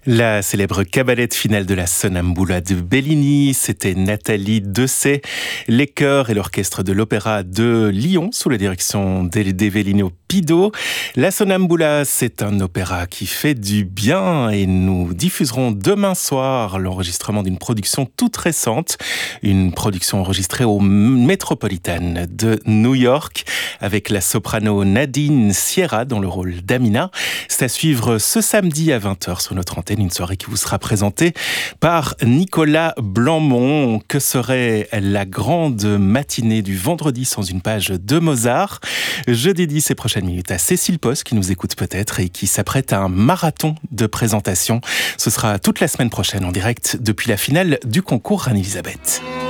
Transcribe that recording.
La célèbre cabalette finale de la Sonnambula de Bellini, c'était Nathalie Dessay. Les chœurs et l'orchestre de l'Opéra de Lyon, sous la direction d'Evelino Pido. La Sonnambula, c'est un opéra qui fait du bien et nous diffuserons demain soir l'enregistrement d'une production toute récente. Une production enregistrée au Metropolitan de New York avec la soprano Nadine Sierra dans le rôle d'Amina. C'est à suivre ce samedi à 20h sur notre antenne. Une soirée qui vous sera présentée par Nicolas Blanmont. Que serait la grande matinée du vendredi sans une page de Mozart? Je dédie ces prochaines minutes à Cécile Post, qui nous écoute peut-être et qui s'apprête à un marathon de présentation. Ce sera toute la semaine prochaine en direct depuis la finale du concours Reine-Elisabeth.